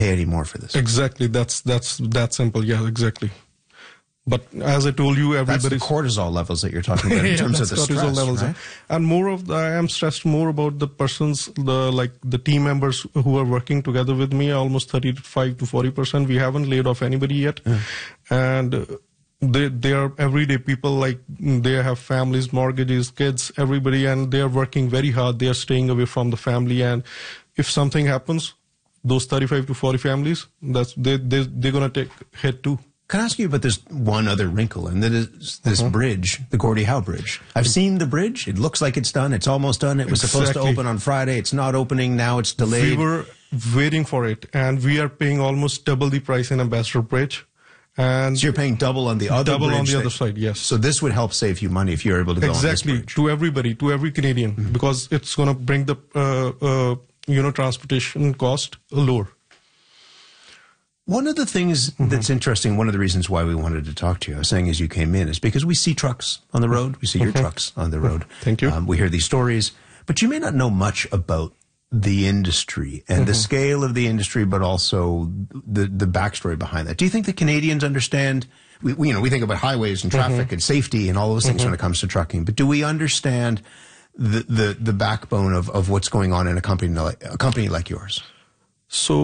pay any more for this. Exactly. That's that simple. Yeah, exactly. But as I told you, That's the everybody's cortisol levels that you're talking about in terms of the stress, levels, right? And more of I am stressed more about the persons, the team members who are working together with me. Almost 35 to 40%. We haven't laid off anybody yet, and they are everyday people. Like they have families, mortgages, kids, everybody, and they are working very hard. They are staying away from the family, and if something happens, those 35 to 40 families, they're gonna take hit too. Can I ask you about this one other wrinkle, and that is this bridge, the Gordie Howe Bridge? I've seen the bridge. It looks like it's done. It's almost done. It was supposed to open on Friday. It's not opening. Now it's delayed. We were waiting for it, and we are paying almost double the price in Ambassador Bridge. And so you're paying double on the other bridge. Double on the other side, yes. So this would help save you money if you're able to go on this bridge. To everybody, to every Canadian, because it's going to bring the transportation cost lower. One of the things that's interesting, one of the reasons why we wanted to talk to you, I was saying as you came in, is because we see trucks on the road. We see your trucks on the road. Thank you. We hear these stories, but you may not know much about the industry and the scale of the industry, but also the backstory behind that. Do you think the Canadians understand? We think about highways and traffic and safety and all those things when it comes to trucking, but do we understand the backbone of what's going on in a company like yours? So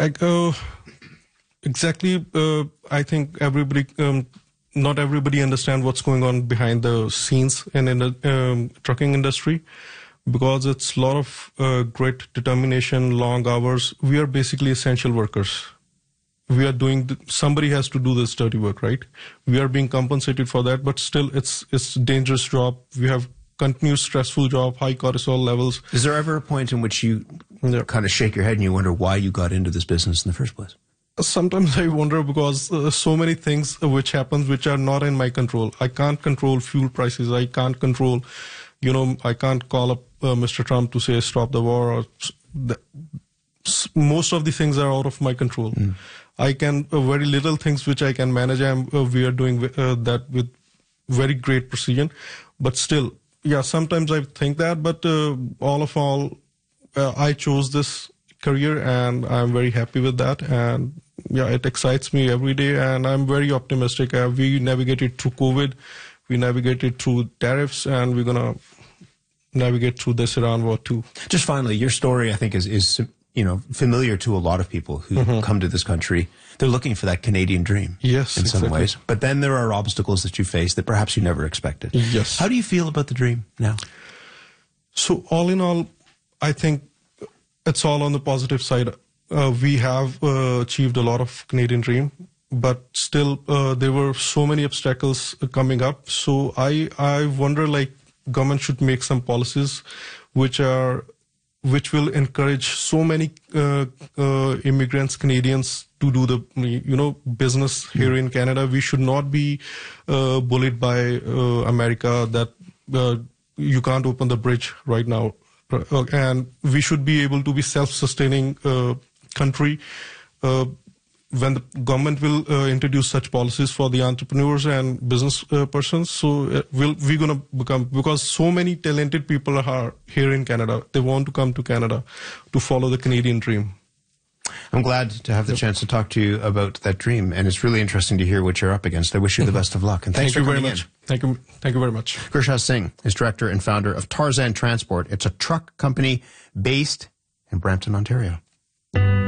exactly, I think everybody, not everybody understand what's going on behind the scenes and in the trucking industry, because it's a lot of great determination, long hours. We are basically essential workers. We are doing, somebody has to do this dirty work, right? We are being compensated for that, but still it's a dangerous job. We have continuous stressful job, high cortisol levels. Is there ever a point in which you kind of shake your head and you wonder why you got into this business in the first place? Sometimes I wonder, because so many things which happens which are not in my control. I can't control fuel prices. I can't control, I can't call up Mr. Trump to say stop the war. Or most of the things are out of my control. I can very little things which I can manage. We are doing that with very great precision, but still, yeah. Sometimes I think that, but all, I chose this career, and I'm very happy with that. And yeah, it excites me every day, and I'm very optimistic. We navigated through COVID, we navigated through tariffs, and we're gonna navigate through this Iran war too. Just finally, your story, I think, is familiar to a lot of people who come to this country. They're looking for that Canadian dream. Yes, in some ways. But then there are obstacles that you face that perhaps you never expected. Yes. How do you feel about the dream now? So all in all, I think it's all on the positive side. We have achieved a lot of Canadian dream, but still there were so many obstacles coming up. So I wonder, like, government should make some policies which will encourage so many immigrants, Canadians, to do the business here in Canada. We should not be bullied by America that you can't open the bridge right now. And we should be able to be self-sustaining country when the government will introduce such policies for the entrepreneurs and business persons. So we're going to become, because so many talented people are here in Canada. They want to come to Canada to follow the Canadian dream. I'm glad to have the chance to talk to you about that dream, and it's really interesting to hear what you're up against. I wish you the best of luck, and thanks for coming in. Thank you very much. Gurshaz Singh is director and founder of Tarzan Transport. It's a truck company based in Brampton, Ontario.